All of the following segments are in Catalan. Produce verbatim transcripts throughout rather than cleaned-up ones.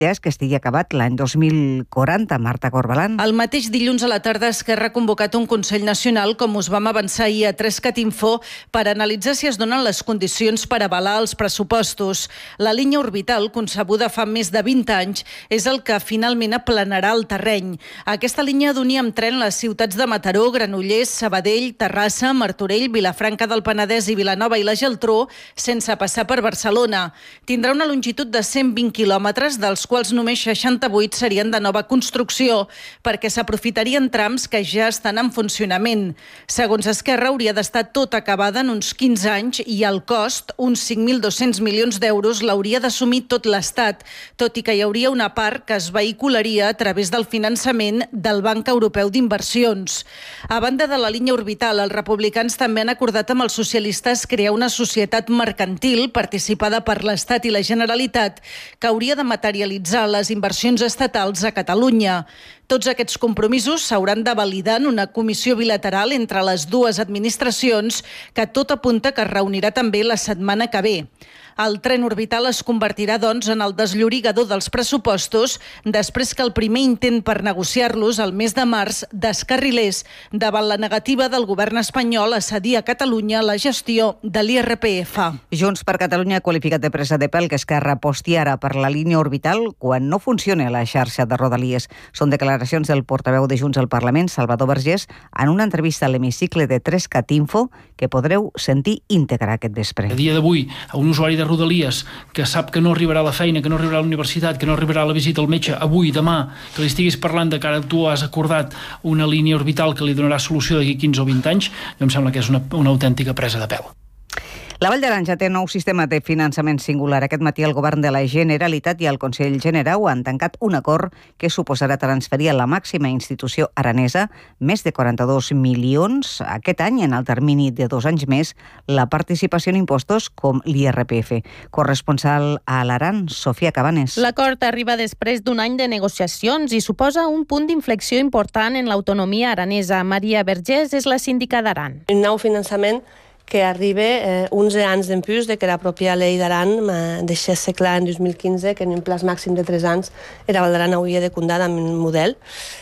és que estigui acabat l'any dos mil quaranta. Marta Corbalan. El mateix dilluns a la tarda Esquerra ha convocat un Consell Nacional, com us vam avançar ahir a Trescat Info, per analitzar si es donen les condicions per avalar els pressupostos. La línia orbital, concebuda fa més de vint anys, és el que finalment aplanarà el terreny. Aquesta línia d'unia amb tren les ciutats de Mataró, Granollers, Sabadell, Terrassa, Martorell, Vilafranca del Penedès i Vilanova i la Geltrú, sense passar per Barcelona. Tindrà una longitud de cent vint quilòmetres, dels quals només seixanta-vuit serien de nova construcció, perquè s'aprofitarien trams que ja estan en funcionament. Segons Esquerra, hauria d'estar tot acabada en uns quinze anys i el cost, uns cinc mil dos-cents milions d'euros, l'hauria d'assumir tot l'Estat, tot i que hi hauria una part que es vehicularia a través del finançament del Banc Europeu d'Inversions. A banda de la línia orbital, els republicans també han acordat amb els socialistes crear una societat mercantil participada per l'Estat i la Generalitat que hauria de materialitzar les inversions estatals a Catalunya. Tots aquests compromisos s'hauran de validar en una comissió bilateral entre les dues administracions que tot apunta que es reunirà també la setmana que ve. El tren orbital es convertirà, doncs, en el desllorigador dels pressupostos després que el primer intent per negociar-los el mes de març descarrilés davant la negativa del govern espanyol a cedir a Catalunya la gestió de l'I R P F. Junts per Catalunya ha qualificat de presa de pèl que Esquerra aposti ara per la línia orbital quan no funcioni la xarxa de Rodalies. Són declaracions del portaveu de Junts al Parlament, Salvador Vergés, en una entrevista a l'hemicicle de Trescat Info que podreu sentir íntegra aquest vespre. A dia d'avui, a un usuari de Rodalies que sap que no arribarà a la feina, que no arribarà a la universitat, que no arribarà a la visita al metge avui, demà, que li estiguis parlant de que ara tu has acordat una línia orbital que li donarà solució d'aquí quinze o vint anys, jo em sembla que és una, una autèntica presa de pèl. La Vall d'Aran ja té nou sistema de finançament singular. Aquest matí el Govern de la Generalitat i el Consell Generau han tancat un acord que suposarà transferir a la màxima institució aranesa més de quaranta-dos milions aquest any, en el termini de dos anys més, la participació en impostos com l'I R P F. Corresponsal a l'Aran, Sofia Cabanes. L'acord arriba després d'un any de negociacions i suposa un punt d'inflexió important en l'autonomia aranesa. Maria Vergés és la síndica d'Aran. Un nou finançament que arriba eh, onze anys d'empús de que la pròpia llei d'Aran deixés ser clar en dos mil quinze que en un plaç màxim de tres anys era Val d'Aran hauria de comptar amb un model.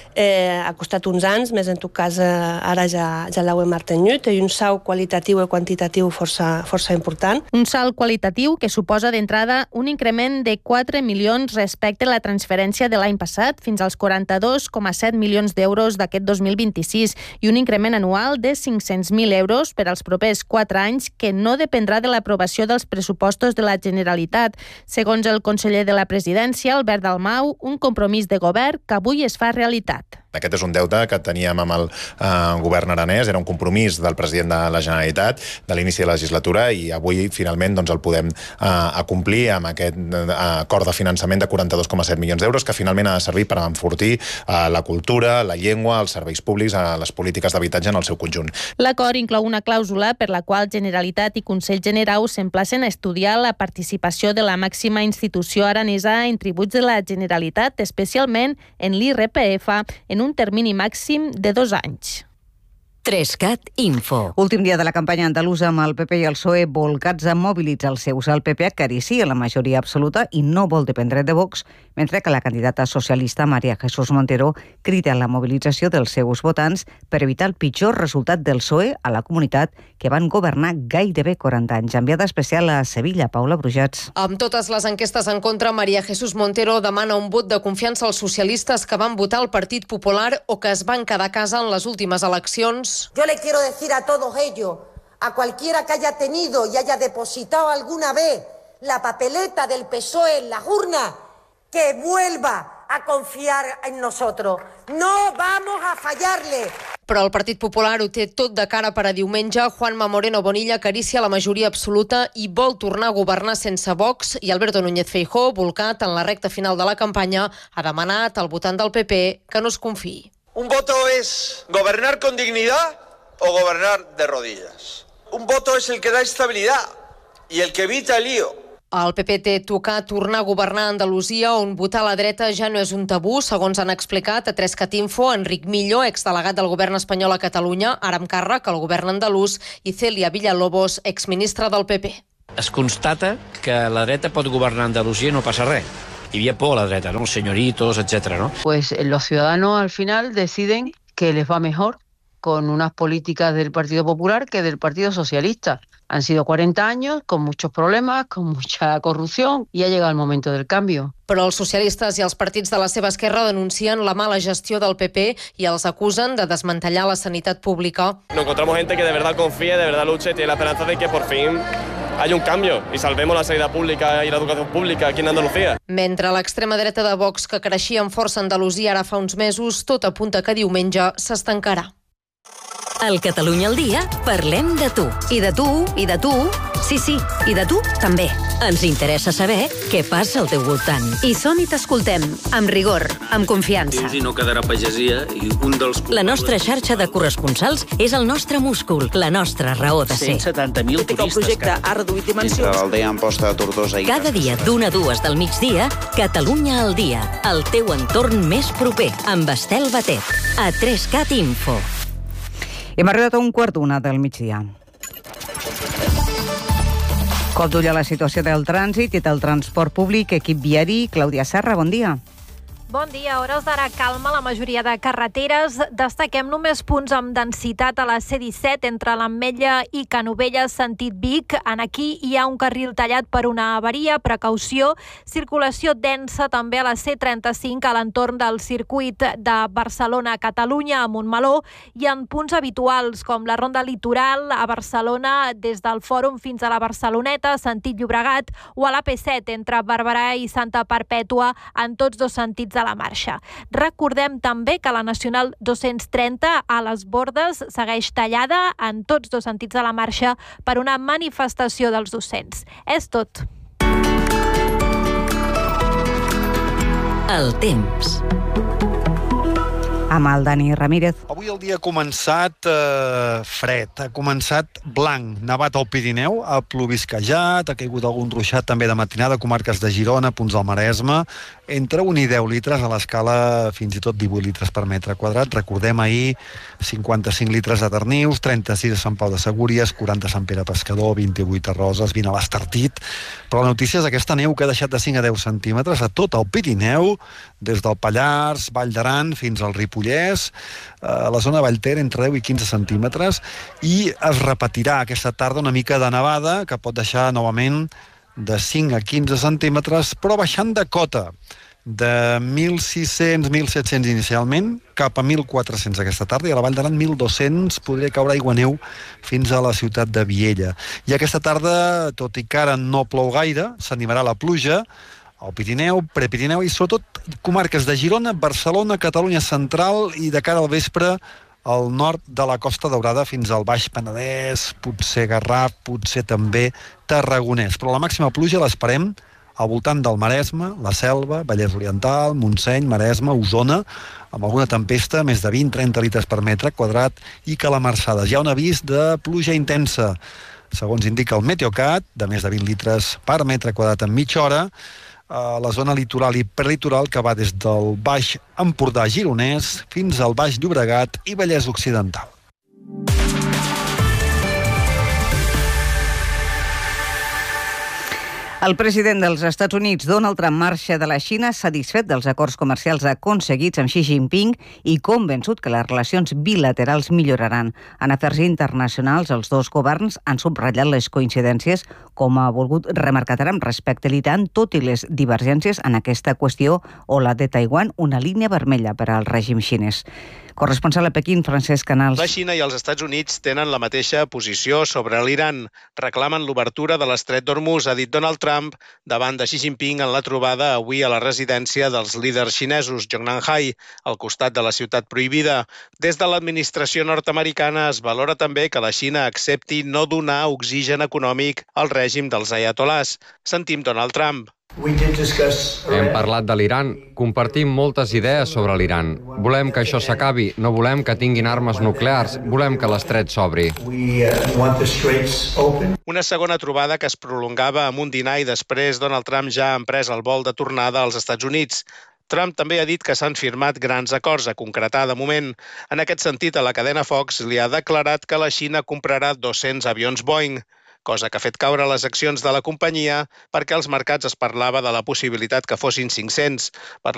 Eh, ha costat uns anys, més en tot cas eh, ara ja, ja l'heu mantingut, i un salt qualitatiu i quantitatiu força, força important. Un salt qualitatiu que suposa d'entrada un increment de quatre milions respecte a la transferència de l'any passat, fins als quaranta-dos coma set milions d'euros d'aquest dos mil vint-i-sis, i un increment anual de cinc-cents mil euros per als propers quatre anys, que no dependrà de l'aprovació dels pressupostos de la Generalitat. Segons el conseller de la Presidència, Albert Dalmau, un compromís de govern que avui es fa realitat. Aquest és un deute que teníem amb el eh, govern aranès, era un compromís del president de la Generalitat de l'inici de la legislatura i avui finalment doncs, el podem eh, acomplir amb aquest eh, acord de finançament de quaranta-dos coma set milions d'euros que finalment ha de servir per enfortir eh, la cultura, la llengua, els serveis públics, eh, les polítiques d'habitatge en el seu conjunt. L'acord inclou una clàusula per la qual Generalitat i Consell Generau s'emplacen a estudiar la participació de la màxima institució aranesa en tributs de la Generalitat, especialment en l'I R P F, en un termini màxim de dos anys. Trescat Info. Últim dia de la campanya andalusa amb el P P i el P S O E volcats a mobilitzar els seus. El P P acaricia la majoria absoluta i no vol dependre de Vox, mentre que la candidata socialista María Jesús Montero crida la mobilització dels seus votants per evitar el pitjor resultat del P S O E a la comunitat que van governar gairebé quaranta anys. Enviada especial a Sevilla, Paula Brujats. Amb totes les enquestes en contra, María Jesús Montero demana un vot de confiança als socialistes que van votar el Partit Popular o que es van quedar a casa en les últimes eleccions. Yo le quiero decir a todos ellos, a cualquiera que haya tenido y haya depositado alguna vez la papeleta del P S O E en las urnas, que vuelva a confiar en nosotros. No vamos a fallarle. Però el Partit Popular ho té tot de cara per a diumenge. Juanma Moreno Bonilla acaricia la majoria absoluta i vol tornar a governar sense Vox, i Alberto Núñez Feijóo, volcat en la recta final de la campanya, ha demanat al votant del P P que no es confiï. Un voto es gobernar con dignidad o gobernar de rodillas. Un voto es el que da estabilidad y el que evita el lío. El P P té tocar tornar a governar a Andalusia, on votar a la dreta ja no és un tabú, segons han explicat a Trescat Info Enric Millo, exdelegat del govern espanyol a Catalunya, ara amb càrrec al govern andalús, i Celia Villalobos, exministra del P P. Es constata que la dreta pot governar Andalusia i no passa res. Hi havia por a la dreta, ¿no? Señoritos, etcétera, ¿no? Pues los ciudadanos al final deciden que les va mejor con unas políticas del Partido Popular que del Partido Socialista. Han sido cuarenta años con muchos problemes, con mucha corrupción y ha llegado el momento del cambio. Però els socialistes i els partits de la seva esquerra denuncien la mala gestió del P P i els acusen de desmantellar la sanitat pública. Nos encontramos gente que de verdad confía, de verdad lucha y tiene la esperanza de que por fin hay un cambio y salvemos la sanidad pública y la educación pública aquí en Andalucía. Mentre l'extrema dreta de Vox, que creixia amb força a Andalusia ara fa uns mesos, tot apunta que diumenge s'estancarà. Al Catalunya al dia parlem de tu. I de tu, i de tu, sí, sí, i de tu també. Ens interessa saber què passa al teu voltant. I som i t'escoltem, amb rigor, amb confiança. I no quedarà pagesia i un dels... La nostra xarxa de corresponsals és el nostre múscul, la nostra raó de ser. cent setanta mil turistes. El projecte ha reduït dimensions. Entre l'aldea Amposta de Tortosa i... Cada dia d'una a dues del migdia, Catalunya al dia, el teu entorn més proper, amb Estel Batet, a tres cat Info. Hem arribat a un quart d'una del migdia. Cop d'ull a la situació del trànsit i del transport públic, equip viari. Clàudia Serra, bon dia. Bon dia. A hores d'ara calma la majoria de carreteres. Destaquem només punts amb densitat a la C disset entre l'Ametlla i Canovelles sentit Vic. En aquí hi ha un carril tallat per una avaria. Precaució. Circulació densa també a la C trenta-cinc a l'entorn del circuit de Barcelona-Catalunya a Montmeló i en punts habituals com la Ronda Litoral a Barcelona des del Fòrum fins a la Barceloneta sentit Llobregat o a l'A P set entre Barberà i Santa Perpètua en tots dos sentits a la marxa. Recordem també que la Nacional dos-cents trenta a les Bordes segueix tallada en tots dos sentits a la marxa per una manifestació dels docents. És tot. El temps. Amb el Dani Ramírez. Avui el dia ha començat eh, fred, ha començat blanc, nevat al Pirineu, ha plovisquejat, ha caigut algun ruixat també de matinada, comarques de Girona, punts del Maresme, entre un i deu litres a l'escala fins i tot divuit litres per metre quadrat. Recordem ahir cinquanta-cinc litres a Darnius, trenta-sis a Sant Pau de Segúries, quaranta a Sant Pere Pescador, vint-i-vuit a Roses, vint a l'Estartit. Però la notícia és aquesta neu que ha deixat de cinc a deu centímetres a tot el Pirineu, des del Pallars, Vall d'Aran fins al Ripollès, a la zona de Vallter entre deu i quinze centímetres, i es repetirà aquesta tarda una mica de nevada que pot deixar novament de cinc a quinze centímetres, però baixant de cota, de mil sis-cents a mil set-cents inicialment, cap a mil quatre-cents aquesta tarda, i a la Vall d'Aran mil dos-cents podria caure aigua neu fins a la ciutat de Viella. I aquesta tarda, tot i que ara no plou gaire, s'animarà la pluja al Pirineu, Prepirineu i sobretot comarques de Girona, Barcelona, Catalunya Central i de cara al vespre al nord de la Costa Daurada fins al Baix Penedès, potser Garraf, potser també Tarragonès. Però la màxima pluja l'esperem al voltant del Maresme, la Selva, Vallès Oriental, Montseny, Maresme, Osona, amb alguna tempesta, més de vint a trenta litres per metre quadrat i calamarsades. Hi ha un avís de pluja intensa, segons indica el Meteocat, de més de vint litres per metre quadrat en mitja hora, a la zona litoral i prelitoral que va des del Baix Empordà gironès fins al Baix Llobregat i Vallès Occidental. El president dels Estats Units, Donald Trump, marxa de la Xina satisfet dels acords comercials aconseguits amb Xi Jinping i convençut que les relacions bilaterals milloraran. En afers internacionals, els dos governs han subratllat les coincidències, com ha volgut remarcar Trump respecte a l'Iran, tot i les divergències en aquesta qüestió o la de Taiwan, una línia vermella per al règim xinès. Corresponsal a Pequín, Francesc Canals. La Xina i els Estats Units tenen la mateixa posició sobre l'Iran. Reclamen l'obertura de l'estret d'Hormuz, ha dit Donald Trump, davant de Xi Jinping en la trobada avui a la residència dels líders xinesos, Zhongnanhai, al costat de la ciutat prohibida. Des de l'administració nord-americana es valora també que la Xina accepti no donar oxigen econòmic al règim dels ayatolás. Sentim Donald Trump. Hem parlat de l'Iran, compartim moltes idees sobre l'Iran. Volem que això s'acabi, no volem que tinguin armes nuclears, volem que l'estret s'obri. Una segona trobada que es prolongava amb un dinar i després Donald Trump ja ha emprès el vol de tornada als Estats Units. Trump també ha dit que s'han firmat grans acords a concretar de moment. En aquest sentit, a la cadena Fox li ha declarat que la Xina comprarà dos-cents avions Boeing. cosa que ha fet caure les accions de la companyia perquè als mercats es parlava de la possibilitat que fossin cinc-cents. Per